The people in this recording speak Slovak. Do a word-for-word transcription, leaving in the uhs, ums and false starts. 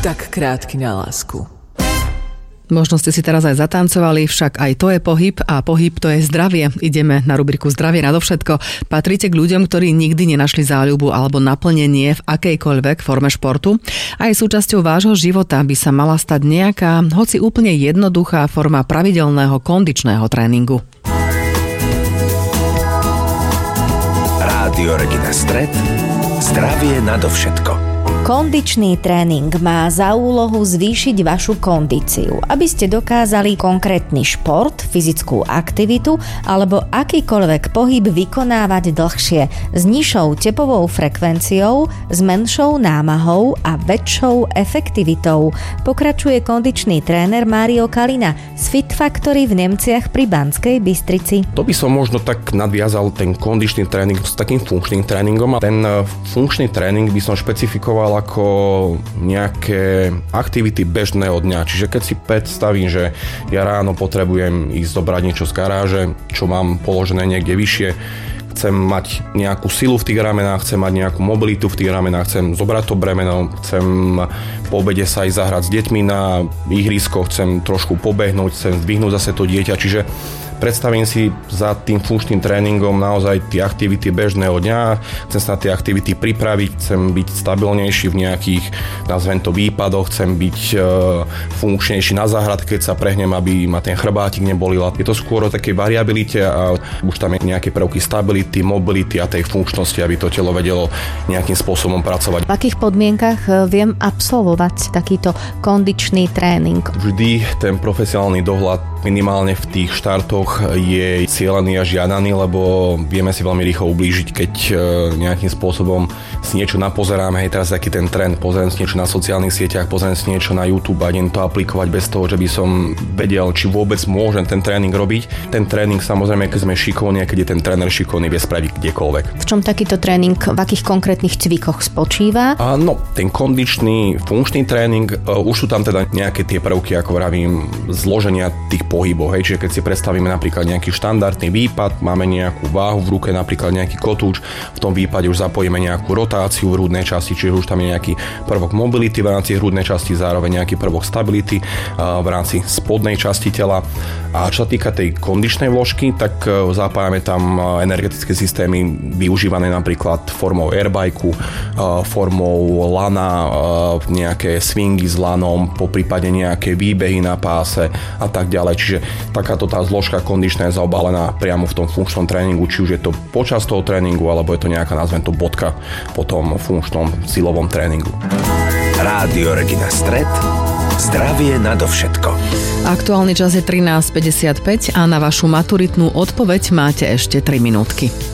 Tak krátky na lásku. Možno ste si teraz aj zatancovali, však aj to je pohyb a pohyb to je zdravie. Ideme na rubriku Zdravie nadovšetko. Patríte k ľuďom, ktorí nikdy nenašli záľubu alebo naplnenie v akejkoľvek forme športu. Aj súčasťou vášho života by sa mala stať nejaká, hoci úplne jednoduchá forma pravidelného kondičného tréningu. Rádio Regina Stret. Zdravie nadovšetko. Kondičný tréning má za úlohu zvýšiť vašu kondíciu, aby ste dokázali konkrétny šport, fyzickú aktivitu alebo akýkoľvek pohyb vykonávať dlhšie s nižšou tepovou frekvenciou, s menšou námahou a väčšou efektivitou. Pokračuje kondičný tréner Mário Kalina z Fit Factory v Nemciach pri Banskej Bystrici. To by som možno tak nadviazal ten kondičný tréning s takým funkčným tréningom a ten funkčný tréning by som špecifikoval ako nejaké aktivity bežného dňa. Čiže keď si predstavím, že ja ráno potrebujem ísť zobrať niečo z garáže, čo mám položené niekde vyššie, chcem mať nejakú silu v tých ramenách, chcem mať nejakú mobilitu v tých ramenách, chcem zobrať to bremeno, chcem po obede sa ísť zahrať s deťmi na ihrisko, chcem trošku pobehnúť, chcem zdvihnúť zase to dieťa, čiže predstavím si za tým funkčným tréningom naozaj tie aktivity bežného dňa, chcem sa na tie aktivity pripraviť, chcem byť stabilnejší v nejakých, nazvem to, výpadoch, chcem byť e, funkčnejší na záhradke, keď sa prehnem, aby ma ten chrbátik nebolil. Je to skôr o takej variabilite a už tam je nejaké prvky stability, mobility a tej funkčnosti, aby to telo vedelo nejakým spôsobom pracovať. V akých podmienkach viem absolvovať takýto kondičný tréning? Vždy ten profesionálny dohľad minimálne v tých štartoch je cieľaný a žiadaný, lebo vieme si veľmi rýchlo ublížiť, keď nejakým spôsobom si niečo napozeráme, hej, teraz taký ten trend, pozriem si niečo na sociálnych sieťach, pozriem si niečo na YouTube a idem to aplikovať bez toho, že by som vedel, či vôbec môžem ten tréning robiť. Ten tréning samozrejme, keď sme šikovní, keď je ten tréner šikovný, vie spraviť kdekoľvek. V čom takýto tréning, v akých konkrétnych cvikoch spočíva? Áno, ten kondičný, funkčný tréning, uh, už sú tam teda nejaké tie prvky, ako vravím, zloženia tých pohybov, hej, čiže keď si predstavíme napríklad nejaký štandardný výpad, máme nejakú váhu v ruke, napríklad nejaký kotúč, v tom výpade už zapojíme nejakú rotáciu v hrudnej časti, čiže už tam je nejaký prvok mobility v rámci hrudnej časti, zároveň nejaký prvok stability uh, v rámci spodnej časti tela. A čo sa týka tej kondičnej vložky, tak uh, zapájame tam uh, energetické systémy využívané napríklad formou airbike, uh, formou lana, uh, nejaké swingy s lanom, poprípade nejaké výbehy na páse a tak ďalej. Čiže takáto tá zložka kondičná je zaobalená priamo v tom funkčnom tréningu, či už je to počas toho tréningu, alebo je to nejaká, nazvem to, bodka po tom funkčnom silovom tréningu. Rádio Regina Stret. Zdravie nadovšetko. Aktuálny čas je trinásť päťdesiatpäť a na vašu maturitnú odpoveď máte ešte tri minútky.